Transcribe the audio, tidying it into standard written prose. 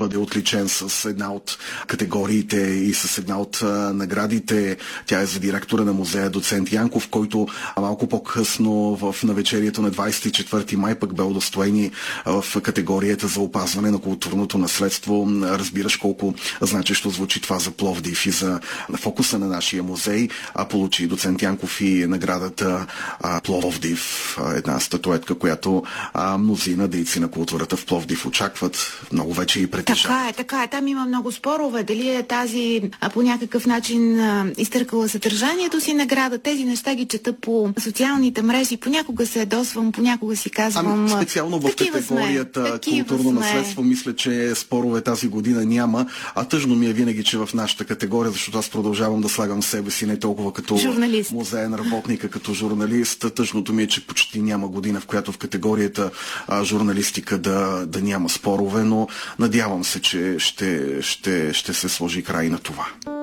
бъде отличен с една от категориите и с една от наградите. Тя е за директора на музея доцент Янков, който малко по-късно в навечерието на 24 май пък бе удостоен в категорията за опазване на културното наследство. Разбираш колко значещо звучи това за Пловдив и за фокуса на нашия музей. Получи доцент Янков и наградата Пловдив, една статуетка, която мнозина дейци на културата в Пловдив очакват, много вече и притежават. Така е. Там има много спорове. Дали е тази по някакъв начин изтъркала съдържанието си награда. Тези неща ги чета по социалните мрежи. Понякога се ядосвам, понякога си казвам... Специално в категорията културно наследство мисля, че спорове тази година няма. Тъжно ми е винаги, че в нашата категория, защото аз продължавам да слагам себе си не толкова като журналист, музеен работник, като журналист. Тъжното ми е, че почти няма година, в която в категорията журналистика да няма спорове, но надявам се, че ще се сложи край на това.